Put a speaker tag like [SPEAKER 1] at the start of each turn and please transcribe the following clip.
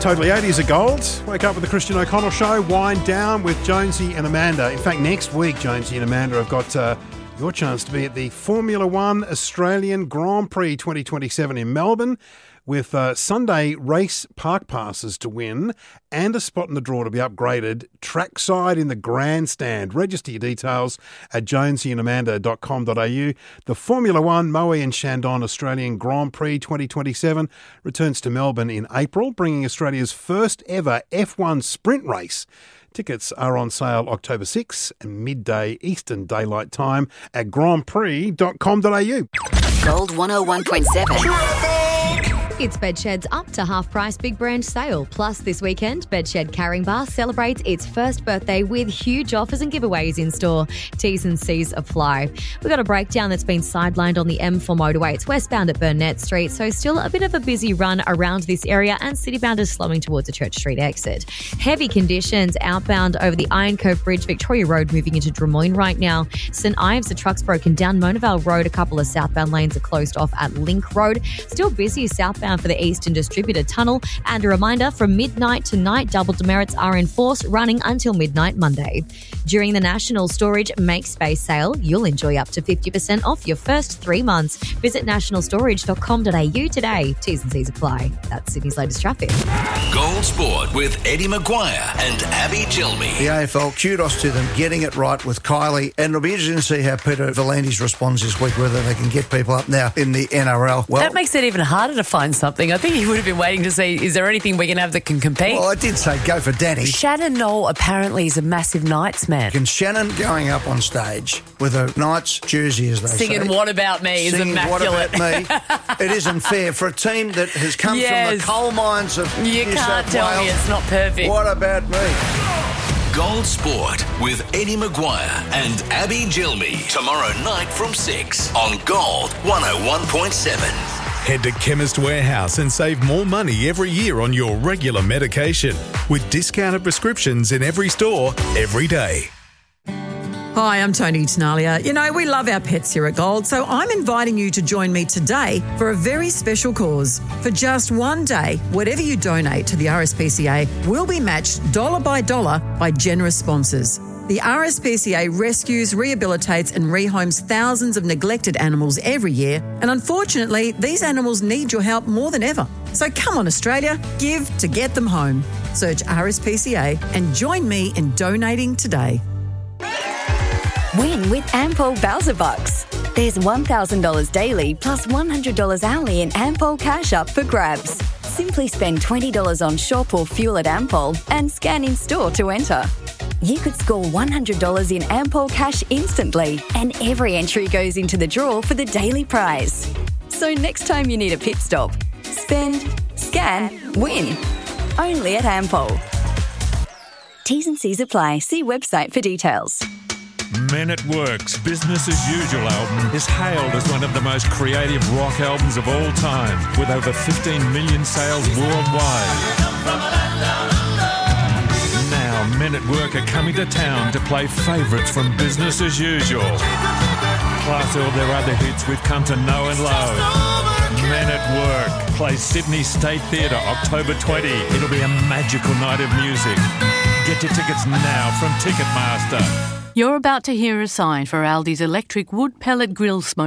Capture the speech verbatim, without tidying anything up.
[SPEAKER 1] Totally eighties are gold. Wake up with the Christian O'Connell Show. Wind down with Jonesy and Amanda. In fact, next week, Jonesy and Amanda have got uh, your chance to be at the Formula One Australian Grand Prix twenty twenty-seven in Melbourne, with uh, Sunday race park passes to win and a spot in the draw to be upgraded trackside in the grandstand. Register your details at jonesy and amanda dot com dot a u. The Formula One Moe and Chandon Australian Grand Prix twenty twenty-seven returns to Melbourne in April, bringing Australia's first ever F one sprint race. Tickets are on sale October sixth and midday Eastern Daylight Time at grand prix dot com dot a u.
[SPEAKER 2] Gold one oh one point seven.
[SPEAKER 3] It's Bedshed's up to half-price big brand sale. Plus, this weekend, Bedshed Caringbah celebrates its first birthday with huge offers and giveaways in store. T's and C's apply. We've got a breakdown that's been sidelined on the M four motorway. It's westbound at Burnett Street, so still a bit of a busy run around this area, and citybound is slowing towards the Church Street exit. Heavy conditions outbound over the Iron Cove Bridge, Victoria Road moving into Drummoyne right now. St Ives, the truck's broken down. Mona Vale Road, a couple of southbound lanes are closed off at Link Road. Still busy southbound for the Eastern Distributor Tunnel. And a reminder, from midnight tonight, double demerits are in force, running until midnight Monday. During the National Storage Make Space sale, you'll enjoy up to fifty percent off your first three months. Visit national storage dot com dot a u today. T's and C's apply. That's Sydney's latest traffic.
[SPEAKER 4] Gold Sport with Eddie Maguire and Abby Gilmy.
[SPEAKER 5] The A F L, kudos to them, getting it right with Kylie. And it'll be interesting to see how Peter Volandis responds this week, whether they can get people up now in the N R L. Well,
[SPEAKER 6] that makes it even harder to find something. I think he would have been waiting to see, is there anything we can have that can compete?
[SPEAKER 5] Well, I did say go for Danny.
[SPEAKER 6] Shannon Knoll apparently is a massive Knights man.
[SPEAKER 5] And Shannon going up on stage with a Knights jersey, as they
[SPEAKER 6] Singing
[SPEAKER 5] say.
[SPEAKER 6] What About Me is
[SPEAKER 5] Singing
[SPEAKER 6] immaculate.
[SPEAKER 5] What About Me. It isn't fair for a team that has come
[SPEAKER 6] yes.
[SPEAKER 5] from the coal mines of
[SPEAKER 6] You
[SPEAKER 5] New
[SPEAKER 6] can't
[SPEAKER 5] South
[SPEAKER 6] tell
[SPEAKER 5] Wales.
[SPEAKER 6] me it's not perfect.
[SPEAKER 5] What About Me?
[SPEAKER 4] Gold Sport with Eddie Maguire and Abby Gilmy. Tomorrow night from six on Gold one oh one point seven.
[SPEAKER 7] Head to Chemist Warehouse and save more money every year on your regular medication with discounted prescriptions in every store every day.
[SPEAKER 8] Hi, I'm Tony Tenalia. You know, we love our pets here at Gold, so I'm inviting you to join me today for a very special cause. For just one day, whatever you donate to the R S P C A will be matched dollar by dollar by generous sponsors. The R S P C A rescues, rehabilitates and rehomes thousands of neglected animals every year, and unfortunately, these animals need your help more than ever. So come on, Australia, give to get them home. Search R S P C A and join me in donating today.
[SPEAKER 2] Win with Ampol Bowser Bucks. There's one thousand dollars daily plus one hundred dollars hourly in Ampol cash up for grabs. Simply spend twenty dollars on shop or fuel at Ampol and scan in store to enter. You could score one hundred dollars in Ampol cash instantly, and every entry goes into the draw for the daily prize. So next time you need a pit stop, spend, scan, win. Only at Ampol. T's and C's apply. See website for details.
[SPEAKER 9] Men at Work's Business As Usual album is hailed as one of the most creative rock albums of all time, with over fifteen million sales worldwide. Now, Men at Work are coming to town to play favourites from Business As Usual, plus all their other hits we've come to know and love. Men at Work plays Sydney State Theatre October twentieth. It'll be a magical night of music. Get your tickets now from Ticketmaster.
[SPEAKER 10] You're about to hear a sign for Aldi's electric wood pellet grill smoke.